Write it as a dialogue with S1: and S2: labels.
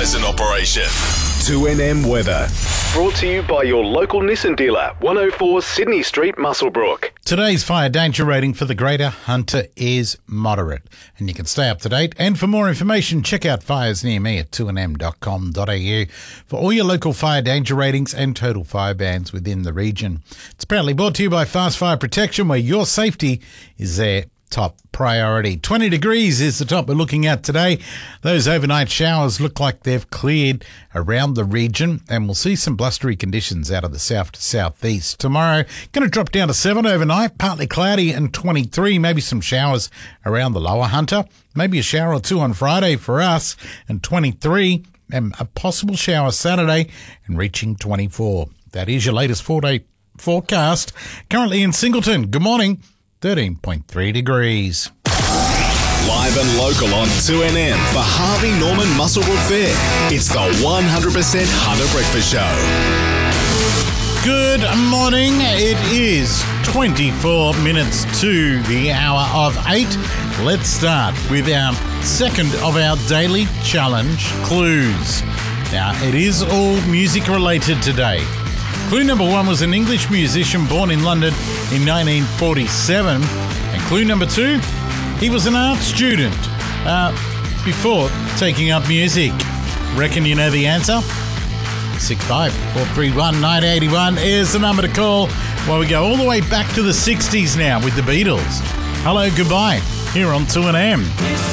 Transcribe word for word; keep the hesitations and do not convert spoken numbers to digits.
S1: present operation.
S2: two N M weather.
S3: Brought to you by your local Nissan dealer, one oh four Sydney Street, Muswellbrook.
S4: Today's fire danger rating for the Greater Hunter is moderate, and you can stay up to date. And for more information, check out Fires Near Me at two n m dot com dot a u for all your local fire danger ratings and total fire bans within the region. It's proudly brought to you by Fast Fire Protection, where your safety is their top priority. twenty degrees is the top we're looking at today. Those overnight showers look like they've cleared around the region, and we'll see some blustery conditions out of the south to southeast. Tomorrow, going to drop down to seven overnight, partly cloudy, and twenty-three, maybe some showers around the lower Hunter. Maybe a shower or two on Friday for us, and twenty-three, and a possible shower Saturday, and reaching twenty-four. That is your latest four-day forecast. Currently in Singleton, good morning, thirteen point three degrees.
S1: Live and local on two N M for Harvey Norman Muswellbrook Fair. It's the one hundred percent Hunter Breakfast Show.
S4: Good morning. It is twenty-four minutes to the hour of eight. Let's start with our second of our daily challenge clues. Now, it is all music related today. Clue number one was an English musician born in London in nineteen forty-seven. And clue number two, he was an art student uh, before taking up music. Reckon you know the answer? six five four three one nine eight one is the number to call. Well, we go all the way back to the sixties now with the Beatles. Hello, goodbye, here on two N M.